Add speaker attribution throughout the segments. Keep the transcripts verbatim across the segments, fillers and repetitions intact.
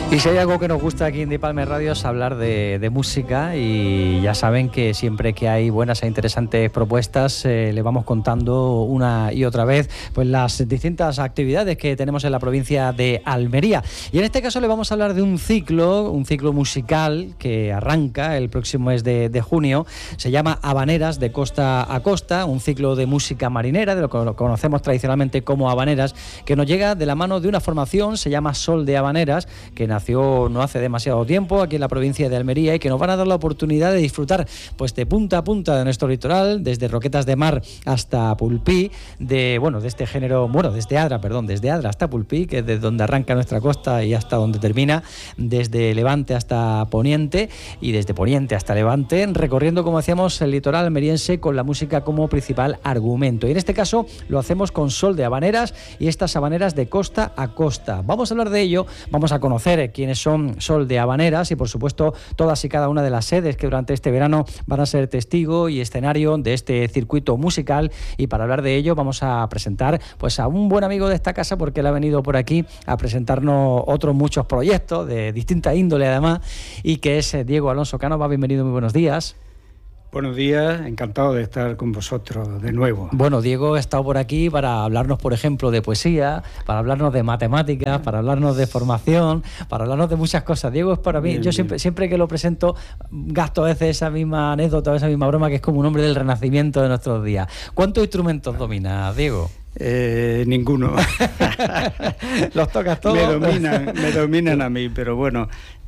Speaker 1: Y si hay algo que nos gusta aquí en Deep Palme Radio es hablar de, de música, y ya saben que siempre que hay buenas e interesantes propuestas eh, le vamos contando una y otra vez pues las distintas actividades que tenemos en la provincia de Almería. Y en este caso le vamos a hablar de un ciclo, un ciclo musical que arranca el próximo mes de, de junio. Se llama Habaneras de Costa a Costa, un ciclo de música marinera, de lo que conocemos tradicionalmente como habaneras, que nos llega de la mano de una formación, se llama Sol de Habaneras, que nació Nació no hace demasiado tiempo aquí en la provincia de Almería, y que nos van a dar la oportunidad de disfrutar pues de punta a punta de nuestro litoral, desde Roquetas de Mar hasta Pulpí, de bueno de este género, bueno desde Adra, perdón, desde Adra hasta Pulpí, que es desde donde arranca nuestra costa y hasta donde termina, desde Levante hasta Poniente y desde Poniente hasta Levante, recorriendo, como decíamos, el litoral almeriense con la música como principal argumento. Y en este caso lo hacemos con Sol de Habaneras y estas habaneras de costa a costa. Vamos a hablar de ello, vamos a conocer quiénes son Sol de Habaneras y, por supuesto, todas y cada una de las sedes que durante este verano van a ser testigo y escenario de este circuito musical. Y para hablar de ello vamos a presentar pues a un buen amigo de esta casa, porque él ha venido por aquí a presentarnos otros muchos proyectos de distinta índole además, y que es Diego Alonso Cánova. Bienvenido, muy buenos días.
Speaker 2: Buenos días, encantado de estar con vosotros de nuevo.
Speaker 1: Bueno, Diego ha estado por aquí para hablarnos, por ejemplo, de poesía, para hablarnos de matemáticas, para hablarnos de formación, para hablarnos de muchas cosas. Diego es para mí, bien, yo siempre, siempre que lo presento gasto a veces esa misma anécdota, esa misma broma, que es como un hombre del Renacimiento de nuestros días. ¿Cuántos instrumentos domina, Diego?
Speaker 2: Eh, ninguno.
Speaker 1: ¿Los tocas todos?
Speaker 2: Me dominan, me dominan a mí, pero bueno,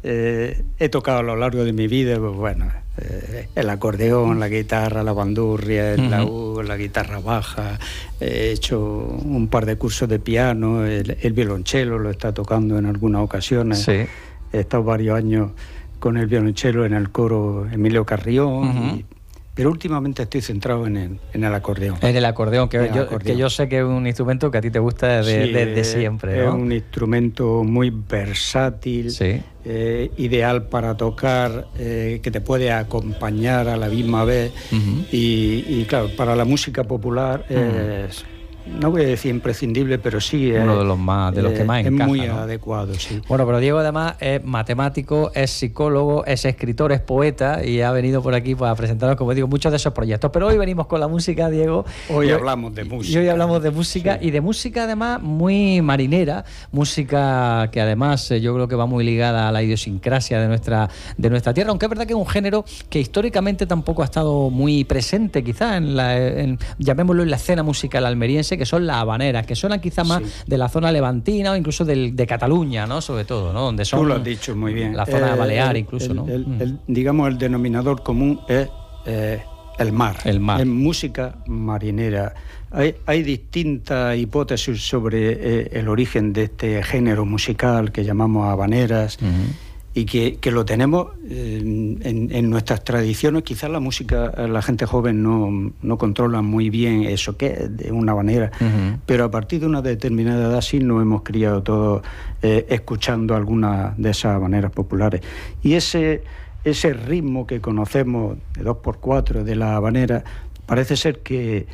Speaker 2: eh, he tocado a lo largo de mi vida, pues bueno, eh, el acordeón, la guitarra, la bandurria, el uh-huh. laúd, la guitarra baja. He hecho un par de cursos de piano, el, el violonchelo lo está tocando en algunas ocasiones.
Speaker 1: Sí.
Speaker 2: He estado varios años con el violonchelo en el coro Emilio Carrión. Uh-huh. y, Pero últimamente estoy centrado en el, en el acordeón.
Speaker 1: En el acordeón, que, el yo, acordeón. que yo sé que es un instrumento que a ti te gusta desde,
Speaker 2: sí,
Speaker 1: desde siempre, ¿no?
Speaker 2: Es un instrumento muy versátil,
Speaker 1: sí.
Speaker 2: eh, ideal para tocar, eh, que te puede acompañar a la misma vez. Uh-huh. y, y claro, para la música popular uh-huh. es... no voy a decir imprescindible, pero sí
Speaker 1: uno
Speaker 2: es,
Speaker 1: de los más de los que más
Speaker 2: es
Speaker 1: encaja,
Speaker 2: muy
Speaker 1: ¿no?
Speaker 2: adecuado, sí.
Speaker 1: Bueno, pero Diego además es matemático, es psicólogo, es escritor, es poeta, y ha venido por aquí para presentarnos, como digo, muchos de esos proyectos. Pero hoy venimos con la música, Diego.
Speaker 2: Hoy, hoy hablamos de música.
Speaker 1: Y hoy hablamos de música, sí. y de música además muy marinera, música que además yo creo que va muy ligada a la idiosincrasia de nuestra de nuestra tierra, aunque es verdad que es un género que históricamente tampoco ha estado muy presente, quizás en la en, llamémoslo en la escena musical almeriense, que son las habaneras, que suenan quizá más sí. de la zona levantina o incluso del, de Cataluña, ¿no? Sobre todo, ¿no? Donde son,
Speaker 2: tú lo has dicho muy bien.
Speaker 1: La zona
Speaker 2: eh,
Speaker 1: balear
Speaker 2: el,
Speaker 1: incluso,
Speaker 2: el,
Speaker 1: ¿no?
Speaker 2: El, el, el, digamos, el denominador común es eh, el mar.
Speaker 1: El mar.
Speaker 2: Es música marinera. Hay, hay distintas hipótesis sobre eh, el origen de este género musical que llamamos habaneras. Uh-huh. Y que, que lo tenemos eh, en, en nuestras tradiciones. Quizás la música, la gente joven no, no controla muy bien eso, que es de una habanera, uh-huh. pero a partir de una determinada edad sí nos hemos criado todos eh, escuchando algunas de esas habaneras populares. Y ese, ese ritmo que conocemos de dos por cuatro de la habanera parece ser que,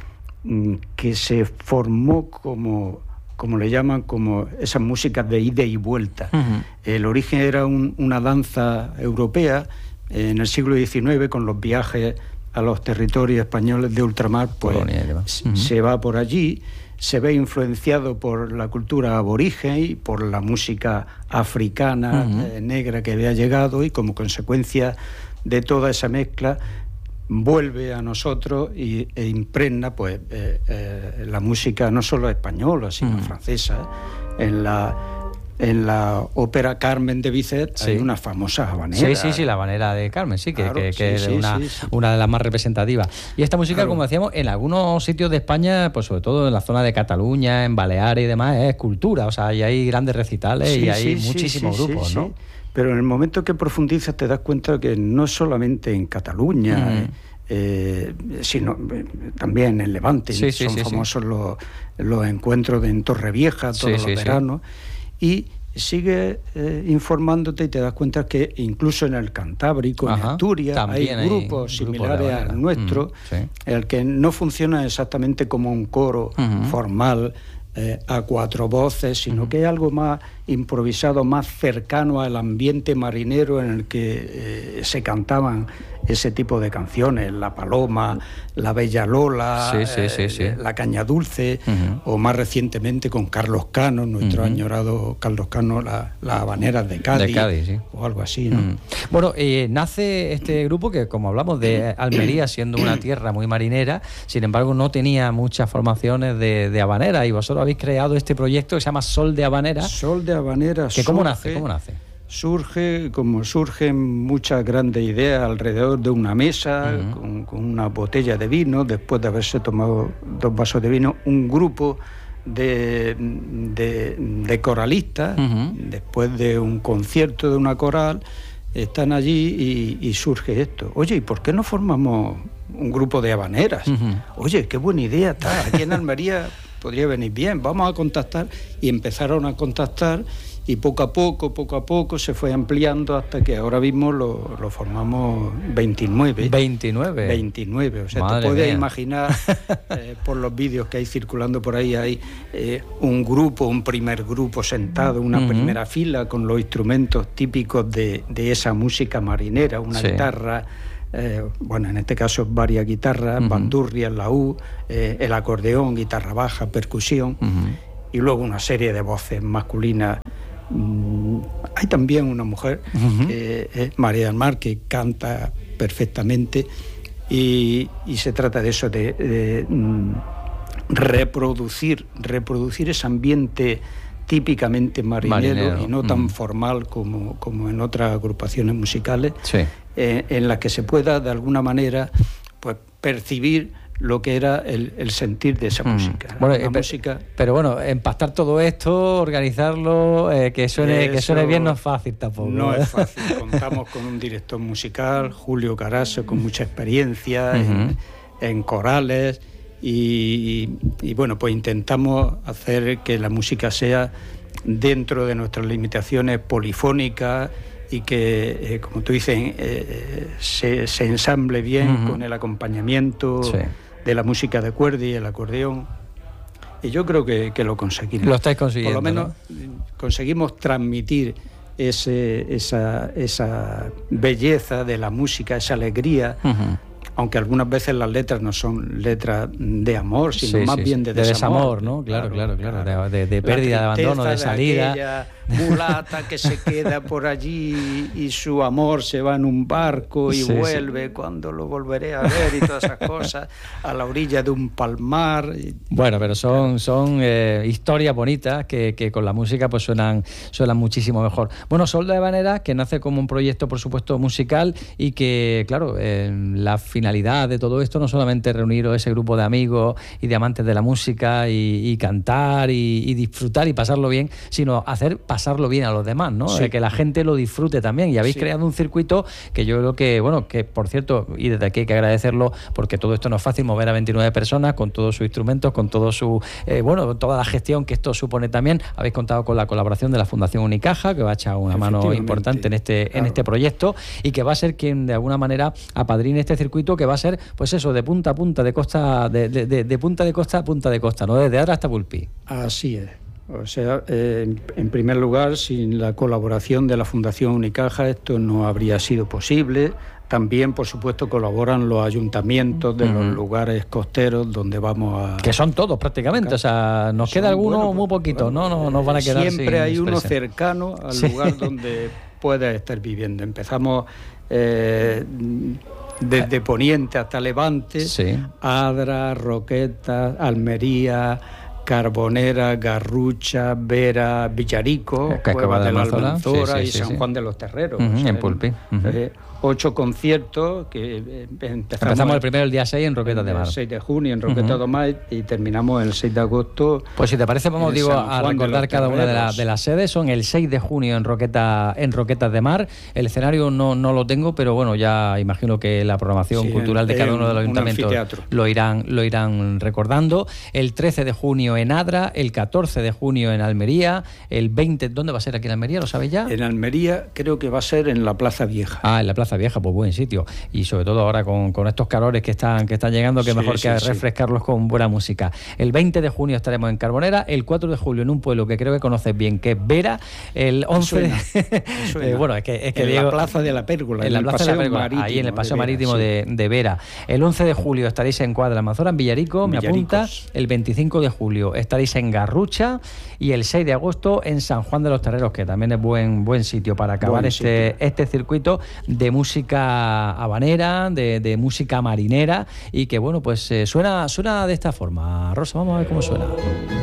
Speaker 2: que se formó como... como le llaman, como esas músicas de ida y vuelta. Uh-huh. El origen era un, una danza europea eh, en el siglo diecinueve, con los viajes a los territorios españoles de ultramar, pues uh-huh. se va por allí, se ve influenciado por la cultura aborigen y por la música africana uh-huh. eh, negra que había llegado, y como consecuencia de toda esa mezcla vuelve a nosotros y, e impregna pues eh, eh, la música no solo española sino mm. francesa. En la en la ópera Carmen de Bizet sí. hay una famosa habanera.
Speaker 1: Sí, sí, sí, la habanera de Carmen, sí, que, claro, que, que sí, es sí, una, sí, sí. una de las más representativas. Y esta música, claro. como decíamos, en algunos sitios de España, pues sobre todo en la zona de Cataluña, en Baleares y demás, es cultura, o sea, y hay grandes recitales sí, y hay sí, muchísimos sí, grupos, sí, ¿no? Sí. Pero en el momento que profundizas te das cuenta que no solamente en Cataluña, mm. eh, sino eh, también en Levante, sí, son sí, famosos sí. Los, los encuentros de en Torrevieja todos sí, los sí, veranos, sí. y sigue eh, informándote y te das cuenta que incluso en el Cantábrico, Ajá, en Asturias, hay grupos hay similares grupo al nuestro, mm, sí. el que no funciona exactamente como un coro uh-huh. formal, Eh, a cuatro voces, sino uh-huh. que es algo más
Speaker 2: improvisado más cercano al ambiente marinero en el que eh, se cantaban ese tipo de canciones, La Paloma, La Bella Lola,
Speaker 1: sí, sí, sí, sí.
Speaker 2: Eh, La Caña Dulce, uh-huh. o más recientemente con Carlos Cano, nuestro uh-huh. añorado Carlos Cano, la, Las Habaneras de Cádiz,
Speaker 1: de Cádiz, sí.
Speaker 2: o algo así, ¿no?
Speaker 1: Uh-huh. Bueno, eh, nace este grupo que, como hablamos de Almería, siendo una tierra muy marinera, sin embargo no tenía muchas formaciones de, de habanera, y vosotros habéis creado este proyecto que se llama Sol de Habanera.
Speaker 2: Sol de Habanera.
Speaker 1: Que ¿Cómo nace? ¿Cómo nace?
Speaker 2: Surge como surgen muchas grandes ideas alrededor de una mesa, uh-huh. con, con una botella de vino, después de haberse tomado dos vasos de vino, un grupo de, de, de coralistas, uh-huh. después de un concierto de una coral, están allí y, y surge esto. Oye, ¿y por qué no formamos un grupo de habaneras? Uh-huh. Oye, qué buena idea está, aquí en Almería podría venir bien, vamos a contactar. Y empezaron a contactar, y poco a poco, poco a poco se fue ampliando hasta que ahora mismo lo, lo formamos veintinueve.
Speaker 1: veintinueve.
Speaker 2: veintinueve. O sea, Madre te puedes mía. imaginar, eh, por los vídeos que hay circulando por ahí, hay eh, un grupo, un primer grupo sentado, una uh-huh. primera fila con los instrumentos típicos de, de esa música marinera, una sí. guitarra, eh, bueno, en este caso varias guitarras, uh-huh. bandurrias, laúd, eh, el acordeón, guitarra baja, percusión, uh-huh. y luego una serie de voces masculinas. Mm, hay también una mujer, uh-huh. que es María del Mar, que canta perfectamente, y, y se trata de eso, de, de mm, reproducir, reproducir ese ambiente típicamente marinero, marinero. y no tan uh-huh. formal como, como en otras agrupaciones musicales, sí. eh, en las que se pueda de alguna manera pues percibir lo que era el, el sentir de esa mm. música.
Speaker 1: Bueno, eh, música. Pero bueno, empastar todo esto, organizarlo, eh, que suene que suene bien no es fácil tampoco.
Speaker 2: No es fácil. Contamos con un director musical, Julio Carasso, con mucha experiencia uh-huh. en, en corales, y, y bueno, pues intentamos hacer que la música sea, dentro de nuestras limitaciones, polifónica, y que, eh, como tú dices, eh, se, se ensamble bien uh-huh. con el acompañamiento sí. de la música de cuerda y el acordeón. Y yo creo que, que lo conseguimos.
Speaker 1: Lo estáis consiguiendo,
Speaker 2: por lo menos,
Speaker 1: ¿no?
Speaker 2: Conseguimos transmitir ese, esa, esa belleza de la música, esa alegría, uh-huh. aunque algunas veces las letras no son letras de amor, sino sí, más sí, bien de,
Speaker 1: de
Speaker 2: desamor.
Speaker 1: desamor, ¿no? Claro, claro, claro, claro. De, de pérdida, de abandono, de salida.
Speaker 2: De mulata que se queda por allí y su amor se va en un barco y sí, vuelve, sí. cuando lo volveré a ver, y todas esas cosas, a la orilla de un palmar.
Speaker 1: Bueno, pero son, son eh, historias bonitas que, que con la música pues suenan, suenan muchísimo mejor. Bueno, Sol de Habanera, que nace como un proyecto, por supuesto, musical, y que, claro, eh, la finalidad de todo esto no solamente reunir ese grupo de amigos y de amantes de la música y, y cantar y, y disfrutar y pasarlo bien, sino hacer pasarlo bien a los demás, ¿no? Sí. Eh, que la gente lo disfrute también, y habéis sí. creado un circuito que yo creo que, bueno, que por cierto, y desde aquí hay que agradecerlo, porque todo esto no es fácil, mover a veintinueve personas con todos sus instrumentos, con todo su, eh, bueno, toda la gestión que esto supone también. Habéis contado con la colaboración de la Fundación Unicaja, que va a echar una mano importante en este, claro. en este proyecto, y que va a ser quien de alguna manera apadrine este circuito, que va a ser, pues eso, de punta a punta, de costa, de, de, de, de punta de costa a punta de costa, ¿no? Desde Adra hasta Pulpí.
Speaker 2: Así es. O sea, eh, en primer lugar, sin la colaboración de la Fundación Unicaja esto no habría sido posible. También, por supuesto, colaboran los ayuntamientos de uh-huh. los lugares costeros donde vamos a...
Speaker 1: Que son todos prácticamente, o sea, nos queda alguno bueno, muy poquito, ¿no? No nos van a quedar
Speaker 2: siempre hay uno
Speaker 1: expresión.
Speaker 2: cercano al sí. lugar donde puedas estar viviendo. Empezamos... Eh, desde Poniente hasta Levante, sí. Adra, Roquetas, Almería, Carbonera, Garrucha, Vera, Villarico, Cuevas de la Almanzora sí, sí, y sí, San sí. Juan de los Terreros.
Speaker 1: Uh-huh, o sea, en Pulpí. Uh-huh. Eh,
Speaker 2: ocho conciertos que eh, empezamos,
Speaker 1: empezamos el primero el día seis en Roquetas de Mar.
Speaker 2: El seis de junio en Roquetas uh-huh. de Mar, y terminamos el seis de agosto.
Speaker 1: Pues si te parece, vamos digo, a recordar cada una de, la, de las sedes. Son el seis de junio en Roqueta, en Roquetas de Mar. El escenario no, no lo tengo, pero bueno, ya imagino que la programación sí, cultural en, de cada uno de los ayuntamientos lo irán, lo irán recordando. El trece de junio en Adra, el catorce de junio en Almería, el veinte, ¿dónde va a ser aquí en Almería? ¿Lo sabéis ya?
Speaker 2: En Almería creo que va a ser en la Plaza Vieja.
Speaker 1: Ah, en la Plaza Vieja, pues buen sitio. Y sobre todo ahora con, con estos calores que están, que están llegando, que
Speaker 2: sí,
Speaker 1: mejor
Speaker 2: sí,
Speaker 1: que
Speaker 2: sí.
Speaker 1: refrescarlos con buena música. El veinte de junio estaremos en Carbonera, el cuatro de julio en un pueblo que creo que conoces bien, que es Vera, el once...
Speaker 2: Me suena, me suena.
Speaker 1: eh, bueno, es que, es que
Speaker 2: en
Speaker 1: Diego,
Speaker 2: la Plaza de la Pérgola,
Speaker 1: en la Plaza de la Pérgola,
Speaker 2: marítimo,
Speaker 1: ahí en el paseo
Speaker 2: de Vera,
Speaker 1: marítimo
Speaker 2: sí.
Speaker 1: de, de Vera. El once de julio estaréis en Cuadra Almanzora, en Villarico, me apunta. El veinticinco de julio estaréis en Garrucha y el seis de agosto en San Juan de los Terreros, que también es buen buen sitio para acabar este, este circuito de música habanera, de, de música marinera, y que bueno, pues eh, suena, suena de esta forma. Rosa, vamos a ver cómo suena.